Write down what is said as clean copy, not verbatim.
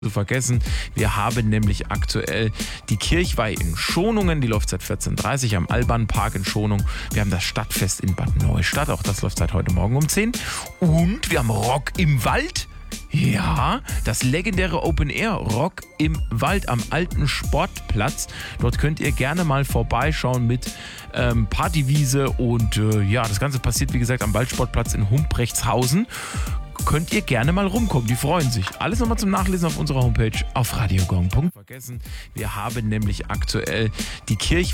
zu vergessen. Wir haben nämlich aktuell die Kirchweih in Schonungen, die läuft seit 14:30 Uhr am Albanpark in Schonung. Wir haben das Stadtfest in Bad Neustadt, auch das läuft seit heute Morgen um 10. Und wir haben Rock im Wald. Ja, das legendäre Open Air Rock im Wald am alten Sportplatz. Dort könnt ihr gerne mal vorbeischauen mit Partywiese und das Ganze passiert wie gesagt am Waldsportplatz in Humbrechtshausen. Könnt ihr gerne mal rumkommen, die freuen sich. Alles nochmal zum Nachlesen auf unserer Homepage auf radiogong.de. Vergessen, wir haben nämlich aktuell die Kirchweih